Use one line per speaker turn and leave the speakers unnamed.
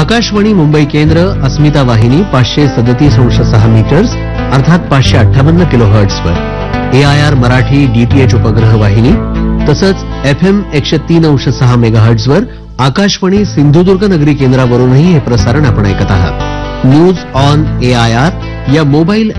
आकाशवाणी मुंबई केंद्र अस्मिता वाहिनी 537.6 मीटर्स अर्थात 558 किलोहर्ट्झवर, AIR मराठी DTH उपग्रह वाहिनी तसंच FM 103.6 मेगाहर्ट्झवर आकाशवाणी सिंधुदुर्ग नगरी केंद्रावरूनही हे प्रसारण आपण ऐकत आहात. न्यूज ऑन AIR या मोबाईल